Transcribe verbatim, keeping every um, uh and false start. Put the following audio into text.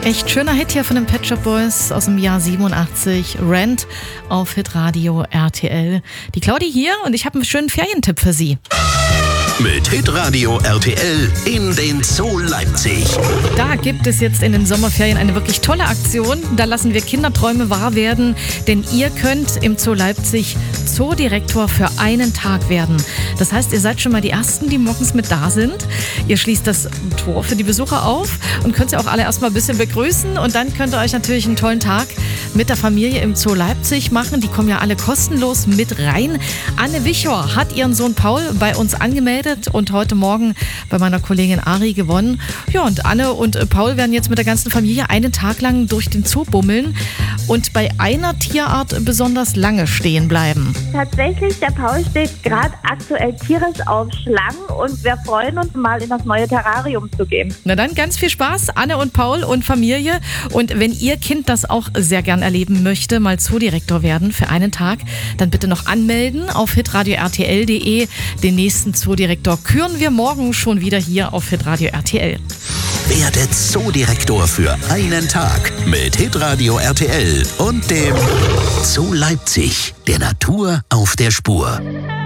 Echt schöner Hit hier von den Pet Shop Boys aus dem Jahr siebenundachtzig. Rent auf Hitradio R T L. Die Claudi hier und ich habe einen schönen Ferientipp für Sie. Mit Hitradio R T L in den Zoo Leipzig. Da gibt es jetzt in den Sommerferien eine wirklich tolle Aktion. Da lassen wir Kinderträume wahr werden, denn ihr könnt im Zoo Leipzig Zoodirektor für einen Tag werden. Das heißt, ihr seid schon mal die Ersten, die morgens mit da sind. Ihr schließt das Tor für die Besucher auf und könnt sie auch alle erstmal ein bisschen begrüßen. Und dann könnt ihr euch natürlich einen tollen Tag mit der Familie im Zoo Leipzig machen. Die kommen ja alle kostenlos mit rein. Anne Wichor hat ihren Sohn Paul bei uns angemeldet und heute Morgen bei meiner Kollegin Ari gewonnen. Ja, und Anne und Paul werden jetzt mit der ganzen Familie einen Tag lang durch den Zoo bummeln und bei einer Tierart besonders lange stehen bleiben. Tatsächlich, der Paul steht gerade aktuell tierisch auf Schlangen und wir freuen uns mal in das neue Terrarium zu gehen. Na dann ganz viel Spaß, Anne und Paul und Familie. Und wenn Ihr Kind das auch sehr gern erleben möchte, mal Zoodirektor werden für einen Tag, dann bitte noch anmelden auf hitradio R T L punkt de. Den nächsten Zoodirektor küren wir morgen schon wieder hier auf Hitradio R T L. Werde Zoodirektor für einen Tag mit Hitradio R T L und dem Zoo Leipzig, der Natur auf der Spur.